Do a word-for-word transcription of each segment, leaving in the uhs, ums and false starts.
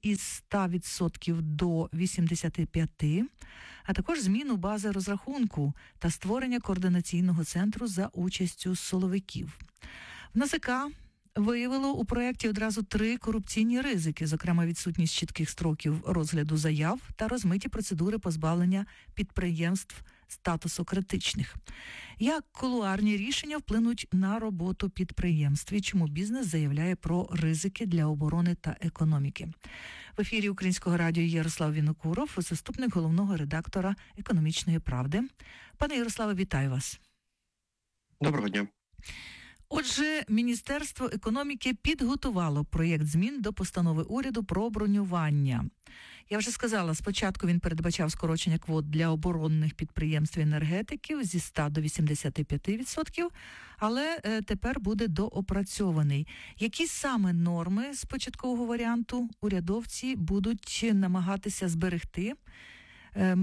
із ста відсотків до вісімдесят п'ять відсотків, а також зміну бази розрахунку та створення координаційного центру за участю силовиків. В НАЗК виявило у проєкті одразу три корупційні ризики, зокрема відсутність чітких строків розгляду заяв та розмиті процедури позбавлення підприємств статусу критичних. Як кулуарні рішення вплинуть на роботу підприємств і чому бізнес заявляє про ризики для оборони та економіки? В ефірі Українського радіо Ярослав Вінокуров, заступник головного редактора «Економічної правди». Пане Ярославе, вітаю вас. Доброго дня. Отже, Міністерство економіки підготувало проєкт змін до постанови уряду про бронювання. Я вже сказала, спочатку він передбачав скорочення квот для оборонних підприємств і енергетиків зі ста до вісімдесяти п'яти відсотків, але е, тепер буде доопрацьований. Які саме норми з початкового варіанту урядовці будуть намагатися зберегти е,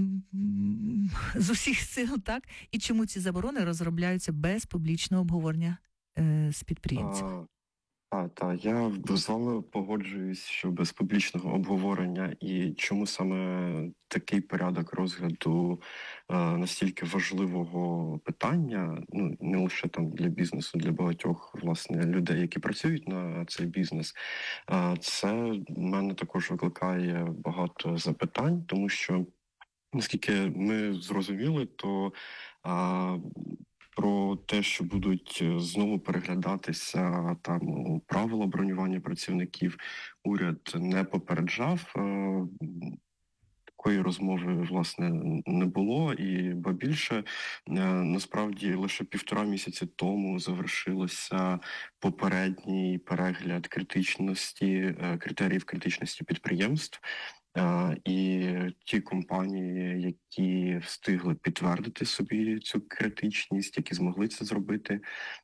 з усіх сил, так? І чому ці заборони розробляються без публічного обговорення з підприємцями? А, та, я з вами погоджуюсь, що без публічного обговорення і чому саме такий порядок розгляду е, настільки важливого питання, ну, не лише там для бізнесу, для багатьох, власне, людей, які працюють на цей бізнес, е, це в мене також викликає багато запитань, тому що, наскільки ми зрозуміли, то е, про те, що будуть знову переглядатися там правила бронювання працівників, уряд не попереджав. Такої розмови, власне, не було. І, ба більше, насправді, лише півтора місяці тому завершилося попередній перегляд критичності, критеріїв критичності підприємств. І ті компанії, які встигли підтвердити собі цю критичність, які змогли це зробити,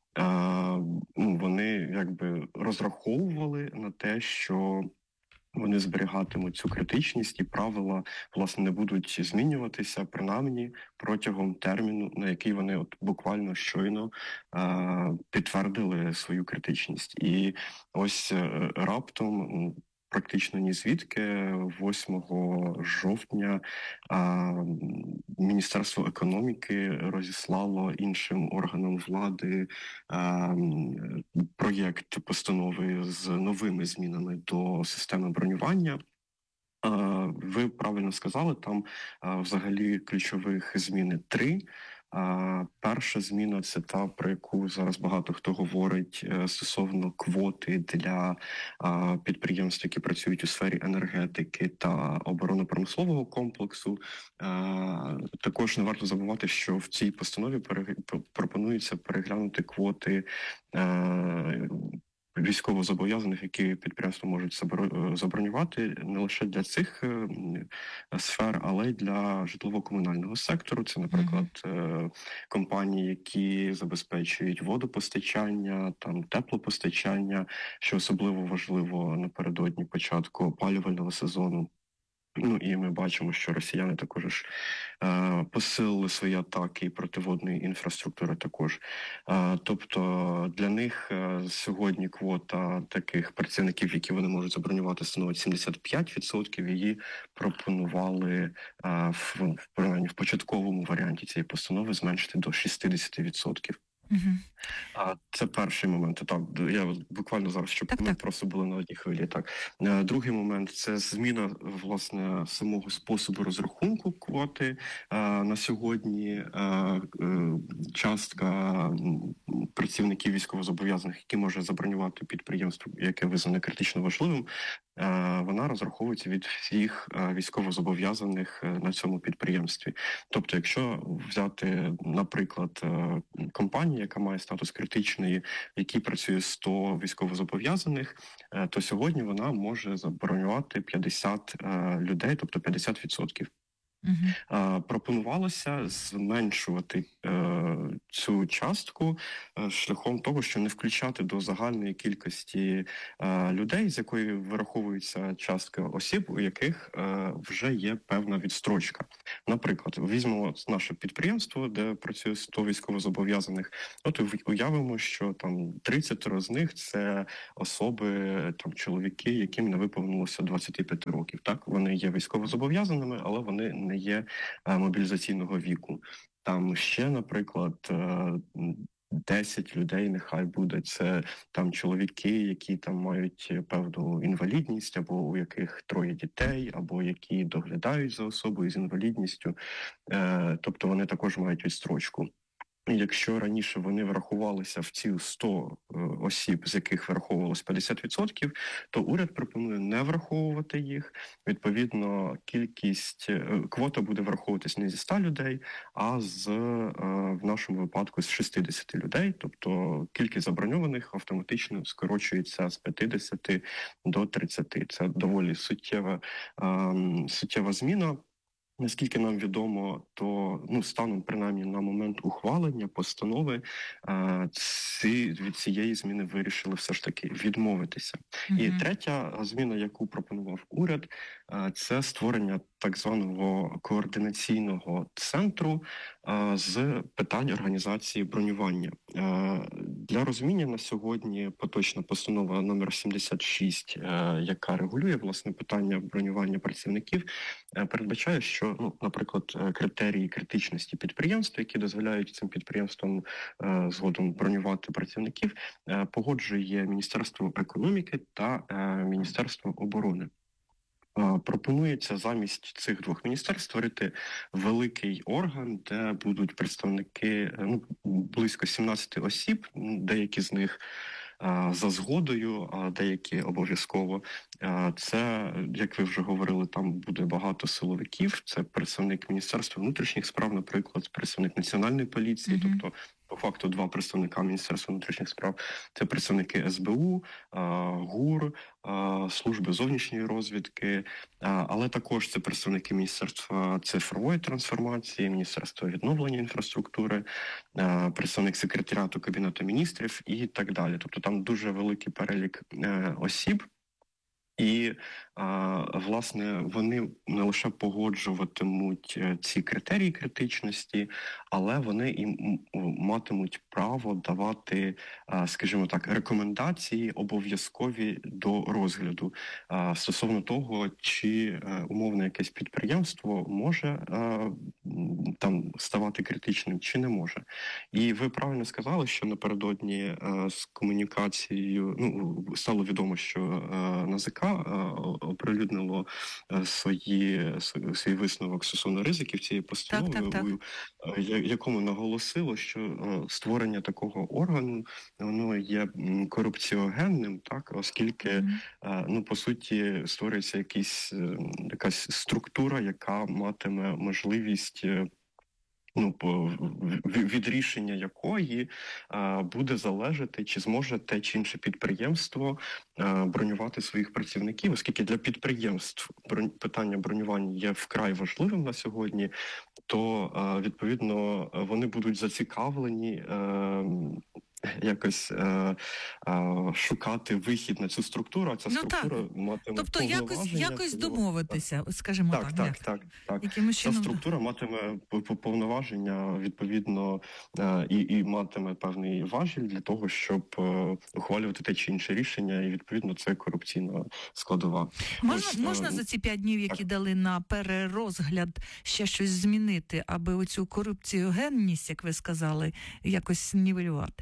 вони якби розраховували на те, що вони зберігатимуть цю критичність і правила, власне, не будуть змінюватися, принаймні, протягом терміну, на який вони от буквально щойно підтвердили свою критичність. І ось раптом, практично ні звідки, восьмого жовтня а, Міністерство економіки розіслало іншим органам влади а, проєкт постанови з новими змінами до системи бронювання. А, ви правильно сказали, там а, взагалі ключових зміни три. А, перша зміна – це та, про яку зараз багато хто говорить, стосовно квоти для а, підприємств, які працюють у сфері енергетики та оборонно-промислового комплексу. А, також не варто забувати, що в цій постанові перег... пропонується переглянути квоти а, військовозобов'язаних, які підприємства можуть забронювати не лише для цих сфер, але й для житлово-комунального сектору. Це, наприклад, mm-hmm. компанії, які забезпечують водопостачання, там теплопостачання, що особливо важливо напередодні початку опалювального сезону. Ну і ми бачимо, що росіяни також е, посилили свої атаки і противодної інфраструктури також. Е, тобто для них е, сьогодні квота таких працівників, які вони можуть забронювати, становить сімдесят п'ять відсотків. Її пропонували е, в, в, в початковому варіанті цієї постанови зменшити до шістдесят відсотків. Uh-huh. А це перший момент. Так, я буквально зараз, щоб так, ми так. просто були на одній хвилі. Так, другий момент – це зміна, власне, самого способу розрахунку квоти. На сьогодні частка працівників військовозобов'язаних, які може забронювати підприємство, яке визнане критично важливим, вона розраховується від всіх військовозобов'язаних на цьому підприємстві. Тобто, якщо взяти, наприклад, компанію, яка має статус критичної, в якій працює сто військовозобов'язаних, то сьогодні вона може забронювати п'ятдесят людей, тобто п'ятдесят відсотків. Мгм. Е, пропонувалося зменшувати е, цю частку е, шляхом того, що не включати до загальної кількості е, людей, з якої вираховується частка осіб, у яких е, вже є певна відстрочка. Наприклад, візьмемо наше підприємство, де працює сто військовозобов'язаних. От ув- уявимо, що там тридцять з них це особи, там чоловіки, яким не виповнилося двадцять п'ять років. Так, вони є військовозобов'язаними, але вони не є е, мобілізаційного віку. Там ще, наприклад, е, десять людей, нехай буде, це там чоловіки, які там мають певну інвалідність, або у яких троє дітей, або які доглядають за особою з інвалідністю. Е, тобто вони також мають відстрочку. Якщо раніше вони врахувалися в ці сто е, осіб, з яких враховувалось п'ятдесят відсотків, то уряд пропонує не враховувати їх. Відповідно, кількість е, квота буде враховуватись не зі ста людей, а з е, в нашому випадку з шістдесят людей. Тобто кількість заброньованих автоматично скорочується з п'ятдесят до тридцяти. Це доволі суттєва, е, суттєва зміна. Наскільки нам відомо, то ну станом принаймні на момент ухвалення постанови е, ці від цієї зміни вирішили все ж таки відмовитися. І Мгм. третя зміна, яку пропонував уряд, е, це створення так званого координаційного центру е, з питань організації бронювання. Е, Для розуміння на сьогодні поточна постанова номер сімдесят шість, е, яка регулює власне питання бронювання працівників, е, передбачає, що ну, наприклад, е, критерії критичності підприємств, які дозволяють цим підприємствам е, згодом бронювати працівників, е, погоджує Міністерство економіки та е, Міністерство оборони. Е, Пропонується замість цих двох міністерств створити великий орган, де будуть представники е, ну, близько сімнадцять осіб, м, деякі з них е, за згодою, а деякі обов'язково. Е, Це, як ви вже говорили, там буде багато силовиків. Це представник Міністерства внутрішніх справ, наприклад, представник Національної поліції, Мгм. тобто по факту два представника Міністерства внутрішніх справ. Це представники ес бе у, е, ГУР, е, служби зовнішньої розвідки, е, але також це представники Міністерства цифрової трансформації, Міністерства відновлення інфраструктури, е, представник секретаріату Кабінету міністрів і так далі. Тобто там дуже великий перелік е, осіб. І, а, власне, вони не лише погоджуватимуть е, ці критерії критичності, але вони і м- м- матимуть право давати, а, скажімо так, рекомендації обов'язкові до розгляду а, стосовно того, чи е, умовне якесь підприємство може е, м, там ставати критичним, чи не може. І ви правильно сказали, що напередодні е, з комунікацією ну стало відомо, що е, НАЗК е, оприлюднило е, свої свій висновок стосовно ризиків цієї Так, постанови, так, так. у е, я- якому наголосило, що е, створення такого органу воно є м, корупціогенним, так оскільки Мгм. е, ну по суті створюється якийсь е, якась структура, яка матиме можливість. е, Ну, по в- від рішення якої а, буде залежати, чи зможе те чи інше підприємство а, бронювати своїх працівників, оскільки для підприємств бронь, питання бронювання є вкрай важливим на сьогодні, то а, відповідно вони будуть зацікавлені. е, Якось е, е, шукати вихід на цю структуру, а ця Ну так. структура матиме Тобто якось, повноваження. якось до- домовитися, скажімо так, так, так, як? так, так. Якимось Ця чином. до- структура матиме п- п- повноваження відповідно е, і, і матиме певний важіль для того, щоб е, ухвалювати те чи інше рішення, і відповідно це корупційна складова. Можна, Ось, можна е, за ці п'ять днів, які так. дали на перерозгляд, ще щось змінити, аби оцю корупціогенність, як ви сказали, якось нівелювати?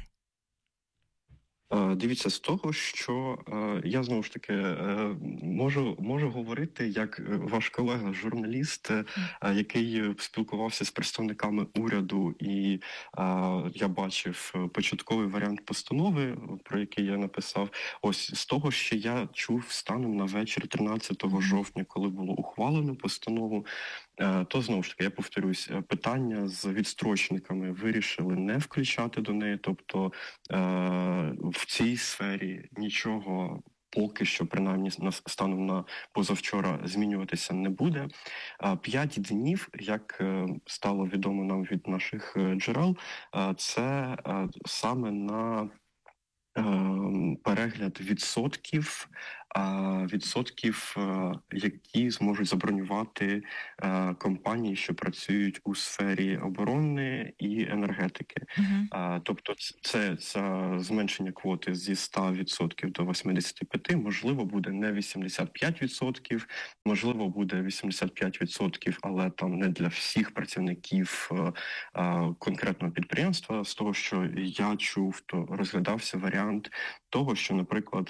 Е, Дивіться, з того, що е, я знову ж таки е, можу можу говорити як е, ваш колега, журналіст, е, який спілкувався з представниками уряду, і е, я бачив е, початковий варіант постанови, про який я написав. Ось з того, що я чув станом на вечір тринадцятого жовтня, коли було ухвалено постанову. Е, То знову ж таки, я повторюсь, е, питання з відстрочниками вирішили не включати до неї, тобто е, в цій сфері нічого поки що, принаймні, на станом на позавчора, змінюватися не буде. П'ять днів, як стало відомо нам від наших джерел, це саме на перегляд відсотків, відсотків, які зможуть забронювати компанії, що працюють у сфері оборони і енергетики. Угу. Тобто це, це зменшення квоти зі ста відсотків до вісімдесят п'ять, можливо, буде не вісімдесят п'ять відсотків, можливо, буде вісімдесят п'ять відсотків, але там не для всіх працівників конкретного підприємства. З того, що я чув, то розглядався варіант того, що, наприклад,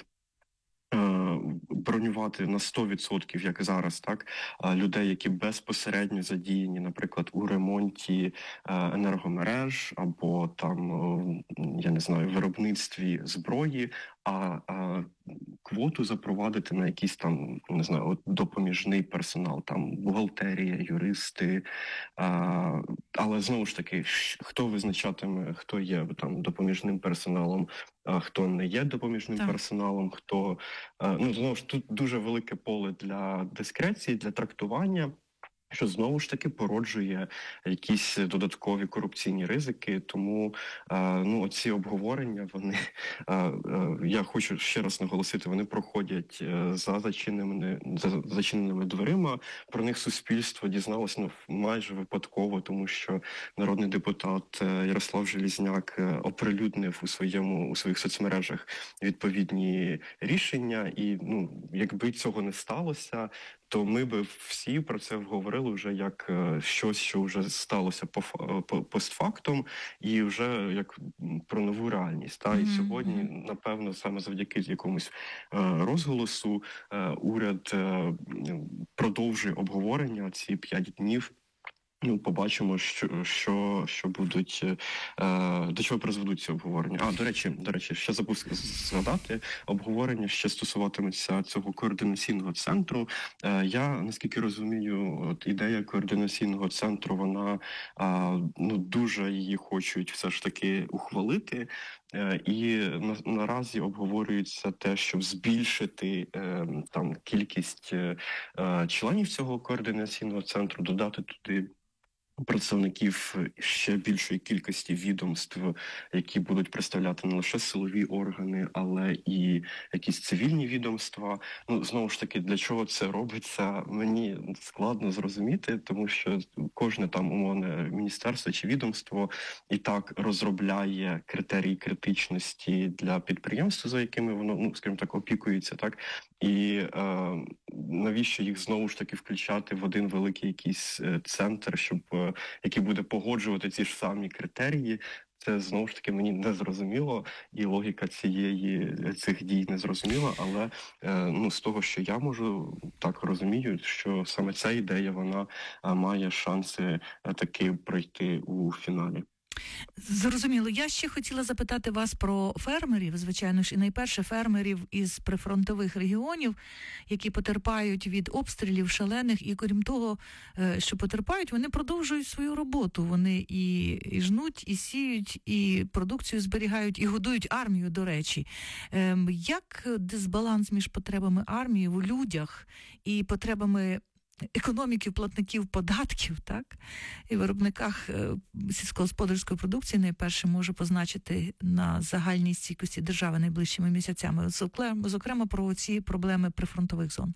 бронювати на сто відсотків, як зараз, так, людей, які безпосередньо задіяні, наприклад, у ремонті енергомереж або там, я не знаю, виробництві зброї, а, а квоту запровадити на якийсь там, не знаю, от допоміжний персонал, там бухгалтерія, юристи. А, але знову ж таки, хто визначатиме, хто є там допоміжним персоналом, а хто не є допоміжним Так. персоналом, хто ну знову ж тут дуже велике поле для дискреції, для трактування, що знову ж таки породжує якісь додаткові корупційні ризики. Тому ну оці обговорення, вони я хочу ще раз наголосити, вони проходять за зачиненими за зачиненими дверима. Про них суспільство дізналося ну, майже випадково, тому що народний депутат Ярослав Железняк оприлюднив у своєму у своїх соцмережах відповідні рішення, і ну якби цього не сталося, то ми би всі про це говорили вже як щось, що вже сталося по, по постфактум, і вже як про нову реальність. Та? Mm-hmm. І сьогодні, напевно, саме завдяки якомусь розголосу уряд продовжує обговорення ці п'ять днів. Ну, побачимо, що, що, що будуть, е, до чого призведуть ці обговорення. А, до речі, до речі, ще забув згадати, обговорення ще стосуватиметься цього координаційного центру. Е, я, наскільки розумію, от ідея координаційного центру, вона, е, ну, дуже її хочуть все ж таки ухвалити. Е, і на, наразі обговорюється те, щоб збільшити е, там кількість е, членів цього координаційного центру, додати туди представників ще більшої кількості відомств, які будуть представляти не лише силові органи, але і якісь цивільні відомства. Ну, знову ж таки, для чого це робиться, мені складно зрозуміти, тому що кожне там умовне міністерство чи відомство і так розробляє критерії критичності для підприємств, за якими воно, ну, скажімо так, опікується, так? І е, навіщо їх знову ж таки включати в один великий якийсь центр, щоб який буде погоджувати ці ж самі критерії? Це знову ж таки мені не зрозуміло, і логіка цієї цих дій не зрозуміла. Але е, ну з того, що я можу так розумію, що саме ця ідея вона має шанси таки пройти у фіналі. Зрозуміло. Я ще хотіла запитати вас про фермерів, звичайно ж, і найперше фермерів із прифронтових регіонів, які потерпають від обстрілів шалених, і крім того, що потерпають, вони продовжують свою роботу. Вони і, і жнуть, і сіють, і продукцію зберігають, і годують армію, до речі. Як дисбаланс між потребами армії у людях і потребами економіки, платників податків, так, і виробниках е, сільськогосподарської продукції найперше може позначити на загальній стійкості держави найближчими місяцями, зокрема, зокрема про ці проблеми прифронтових зон?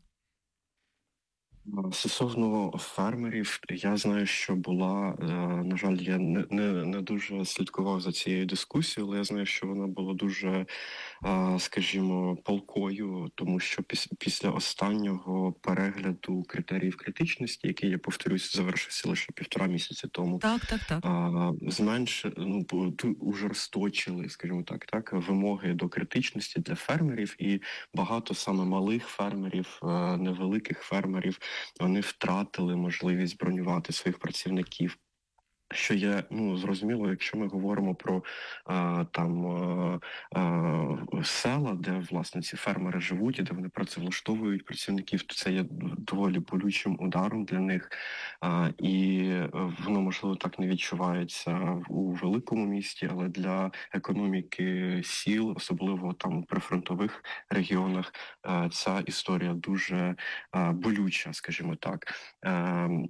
Стосовно фермерів, я знаю, що була, на жаль, я не, не, не дуже слідкував за цією дискусією, але я знаю, що вона була дуже, скажімо, палкою, тому що після останнього перегляду критеріїв критичності, який, я повторюсь, завершився лише півтора місяці тому, так, так, так. зменшили, ну, ужорсточили, скажімо так, так, вимоги до критичності для фермерів, і багато саме малих фермерів, невеликих фермерів, вони втратили можливість бронювати своїх працівників. Що є, ну, зрозуміло, якщо ми говоримо про а, там а, а, села, де власне ці фермери живуть, і де вони працевлаштовують працівників, то це є доволі болючим ударом для них. А, і е, воно можливо так не відчувається у великому місті, але для економіки сіл, особливо там у прифронтових регіонах, а, ця історія дуже а, болюча, скажімо так. Ем,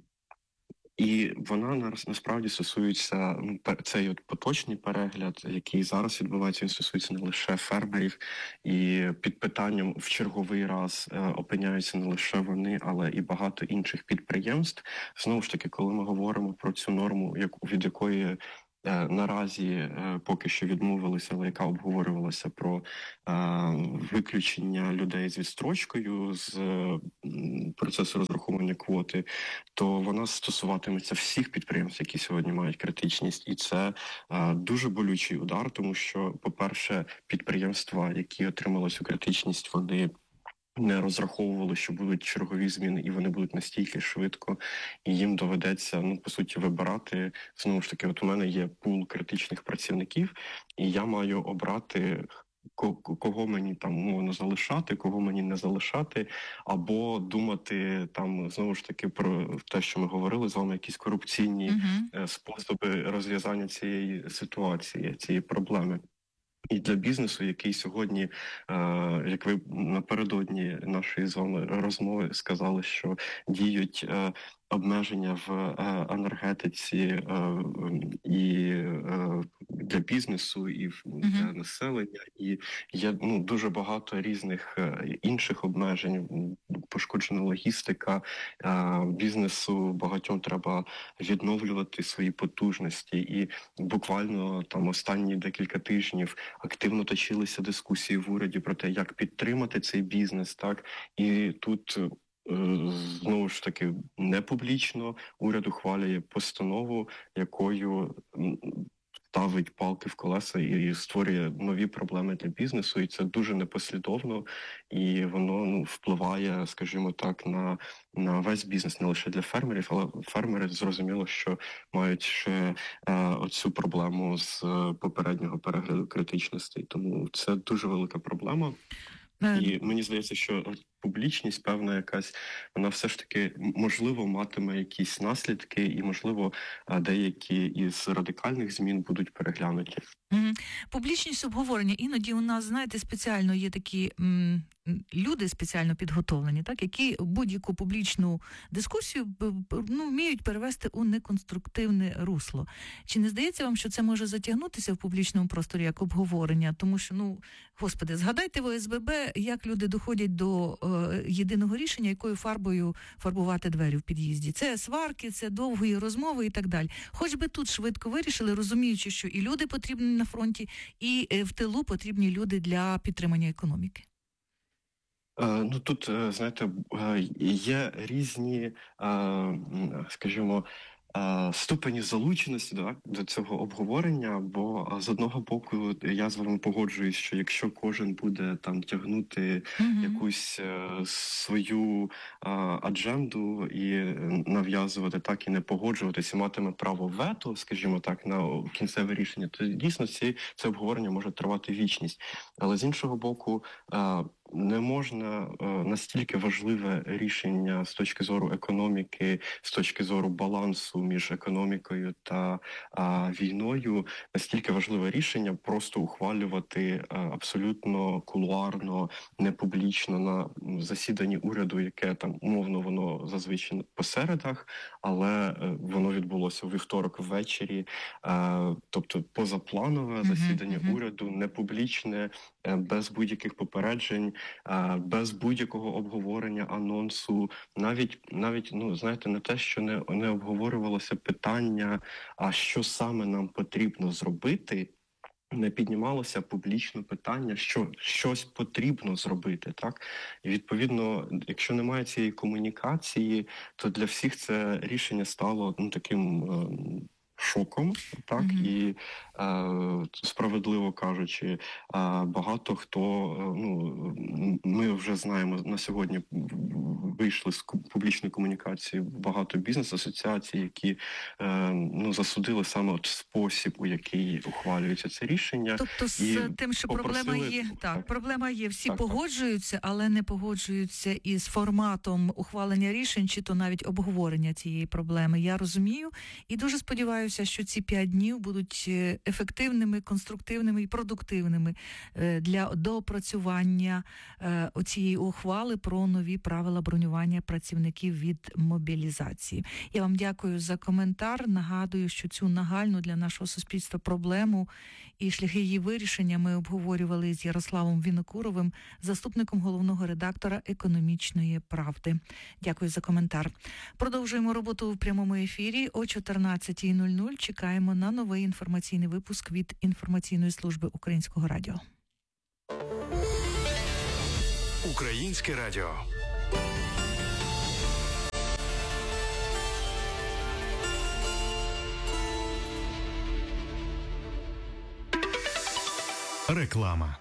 і вона нар- насправді стосується, ну, пе- цей от поточний перегляд, який зараз відбувається, він стосується не лише фермерів, і під питанням в черговий раз е, опиняються не лише вони, але і багато інших підприємств. Знову ж таки, коли ми говоримо про цю норму, яку від якої е, наразі е, поки що відмовилися, але яка обговорювалася про е, виключення людей з відстрочкою з е, м, процесу розраховування квоти, то вона стосуватиметься всіх підприємств, які сьогодні мають критичність, і це е, дуже болючий удар, тому що, по-перше, підприємства, які отримали цю критичність, вони не розраховували, що будуть чергові зміни, і вони будуть настільки швидко, і їм доведеться, ну, по суті, вибирати. Знову ж таки, от у мене є пул критичних працівників, і я маю обрати, ко- кого мені там умовно залишати, кого мені не залишати, або думати там знову ж таки про те, що ми говорили з вами, якісь корупційні Угу. е, способи розв'язання цієї ситуації, цієї проблеми. І для бізнесу, який сьогодні, е, як ви напередодні нашої з вами розмови сказали, що діють е, обмеження в е, енергетиці е, м, і е, для бізнесу, і в- Угу. для населення, і є, ну, дуже багато різних е, інших обмежень. М, Пошкоджена логістика е, бізнесу. Багатьом треба відновлювати свої потужності, і буквально там останні декілька тижнів активно точилися дискусії в уряді про те, як підтримати цей бізнес, так і тут. е, Знову ж таки, не публічно уряд ухвалює постанову, якою м, ставить палки в колеса і створює нові проблеми для бізнесу, і це дуже непослідовно, і воно, ну, впливає, скажімо так, на, на весь бізнес, не лише для фермерів, але фермери зрозуміло, що мають ще е, оцю проблему з е, попереднього перегляду критичностей. Тому це дуже велика проблема. І мені здається, що публічність, певна якась, вона все ж таки м- можливо матиме якісь наслідки, і можливо е, деякі із радикальних змін будуть переглянуті. Мгм. Публічність обговорення. Іноді у нас, знаєте, спеціально є такі м, м, люди спеціально підготовлені, так, які будь-яку публічну дискусію б- б- ну, вміють перевести у неконструктивне русло. Чи не здається вам, що це може затягнутися в публічному просторі як обговорення? Тому що, ну, господи, згадайте в О С Б Б, як люди доходять до е, єдиного рішення, якою фарбою фарбувати двері в під'їзді. Це сварки, це довгі розмови і так далі. Хоч би тут швидко вирішили, розуміючи, що і люди потрібні на фронті, і е, в тилу потрібні люди для підтримання економіки. Е, Ну тут, е, знаєте, е, є різні, е, м, скажімо, е, ступені залученості до, до цього обговорення. Бо е, з одного боку я з вами погоджуюсь, що якщо кожен буде там тягнути Угу. якусь е, свою е, адженду і е, нав'язувати так і не погоджуватися, матиме право вето, скажімо так, на кінцеве рішення, то дійсно ці це обговорення може тривати вічність. Але з іншого боку, е, не можна е, настільки важливе рішення з точки зору економіки, з точки зору балансу між економікою та а, війною, настільки важливе рішення просто ухвалювати е, абсолютно кулуарно, не публічно на засіданні уряду, яке там умовно воно зазвичай по середах, але е, воно відбулося у вівторок ввечері, е, тобто позапланове Угу. засідання Угу. уряду, не публічне, е, без будь-яких попереджень, е, без будь-якого обговорення анонсу, навіть навіть ну знаєте, не те, що не, не обговорювалося питання, а що саме нам потрібно зробити. Не піднімалося публічно питання, що щось потрібно зробити, так і відповідно, якщо немає цієї комунікації, то для всіх це рішення стало ну таким. е, шоком, так, Мгм. і е, справедливо кажучи, е, багато хто, е, ну, м, ми вже знаємо, на сьогодні вийшли з ку- публічної комунікації багато бізнес-асоціацій, які е, ну, засудили саме от спосіб, у який ухвалюється це рішення. Тобто з І тим, що проблема попросили- є, так, так. проблема є, всі Так, так. погоджуються, але не погоджуються із форматом ухвалення рішень, чи то навіть обговорення цієї проблеми. Я розумію і дуже сподіваюся, що ці п'ять днів будуть е, ефективними, конструктивними і продуктивними е, для доопрацювання е, оцієї ухвали про нові правила бронювання працівників від мобілізації. Я вам дякую за коментар. Нагадую, що цю нагальну для нашого суспільства проблему і шляхи її вирішення ми обговорювали з Ярославом Вінокуровим, заступником головного редактора «Економічної правди». Дякую за коментар. Продовжуємо роботу в прямому ефірі. О чотирнадцятій нуль нуль чекаємо на новий інформаційний випуск від інформаційної служби Українського радіо. Українське радіо. Реклама.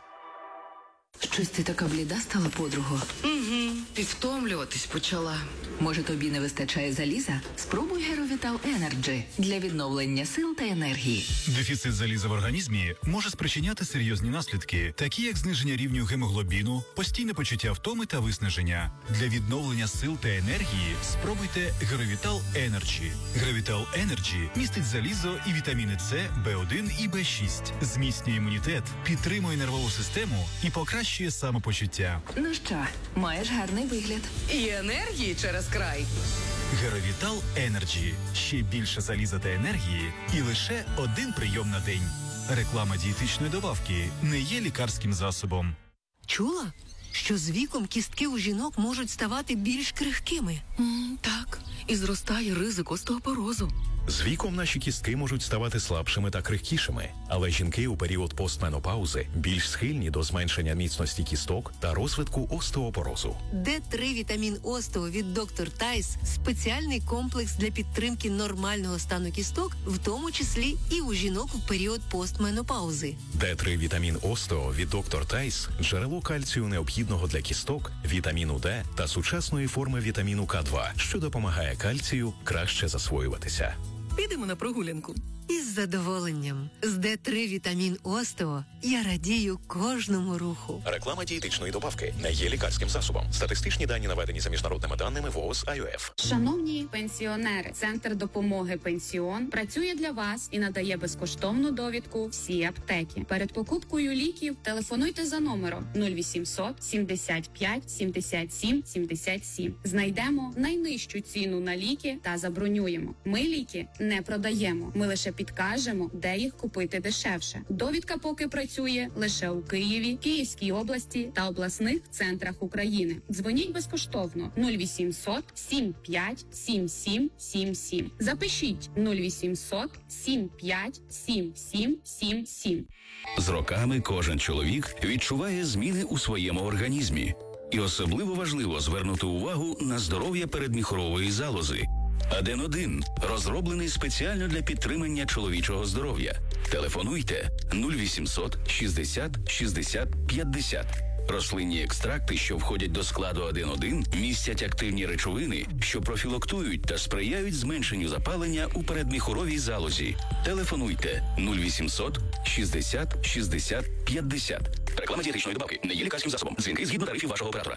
Щось ти така бліда стала, подруго? Угу, і втомлюватись почала. Може, тобі не вистачає заліза? Спробуй Геровітал Енерджі для відновлення сил та енергії. Дефіцит заліза в організмі може спричиняти серйозні наслідки, такі як зниження рівню гемоглобіну, постійне почуття втоми та виснаження. Для відновлення сил та енергії спробуйте Геровітал Енерджі. Геровітал Енерджі містить залізо і вітаміни С, Б один і Б шість, зміцнює імунітет, підтримує нервову систему і покращує самопочуття. Ну що, маєш гарний вигляд. І енергії через край. Геровітал Енерджі. Ще більше заліза та енергії і лише один прийом на день. Реклама дієтичної добавки не є лікарським засобом. Чула, що з віком кістки у жінок можуть ставати більш крихкими? М, так, і зростає ризик остеопорозу. З віком наші кістки можуть ставати слабшими та крихкішими, але жінки у період постменопаузи більш схильні до зменшення міцності кісток та розвитку остеопорозу. Д три вітамін Остео від доктор Тайс – спеціальний комплекс для підтримки нормального стану кісток, в тому числі і у жінок в період постменопаузи. Д три вітамін Остео від доктор Тайс – джерело кальцію необхідного для кісток, вітаміну Д та сучасної форми вітаміну К два, що допомагає кальцію краще засвоюватися. Підемо на прогулянку. Із задоволенням. З Д три вітамін Остео я радію кожному руху. Реклама дієтичної добавки не є лікарським засобом. Статистичні дані наведені за міжнародними даними ВООЗ ай о еф. Шановні пенсіонери, Центр допомоги «Пенсіон» працює для вас і надає безкоштовну довідку всі аптеки. Перед покупкою ліків телефонуйте за номером нуль вісімсот сімдесят п'ять сімдесят сім сімдесят сім. Знайдемо найнижчу ціну на ліки та забронюємо. Ми ліки не продаємо. Ми лише підкажемо, де їх купити дешевше. Довідка поки працює лише у Києві, Київській області та обласних центрах України. Дзвоніть безкоштовно нуль вісімсот сім п'ять сім сім сім сім. Запишіть нуль вісімсот сім п'ять сім сім сім сім. З роками кожен чоловік відчуває зміни у своєму організмі. І особливо важливо звернути увагу на здоров'я передміхорової залози. Аден один розроблений спеціально для підтримання чоловічого здоров'я. Телефонуйте нуль вісімсот шістдесят шістдесят п'ятдесят. Рослинні екстракти, що входять до складу Аден один, містять активні речовини, що профілактують та сприяють зменшенню запалення у передміхоровій залозі. Телефонуйте нуль вісімсот шістдесят шістдесят п'ятдесят. Реклама дієтичної добавки не є лікарським засобом. Дзвінки згідно тарифів вашого оператора.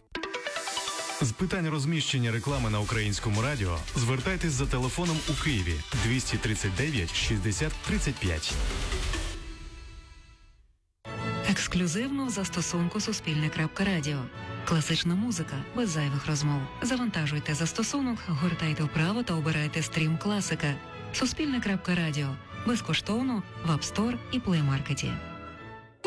З питань розміщення реклами на Українському радіо звертайтесь за телефоном у Києві двісті тридцять дев'ять шістдесят тридцять п'ять. Ексклюзивно в застосунку Суспільне.Радіо. Класична музика без зайвих розмов. Завантажуйте застосунок, гортайте вправо та обирайте стрім класика. Суспільне.Радіо. Безкоштовно в App Store і Play Market.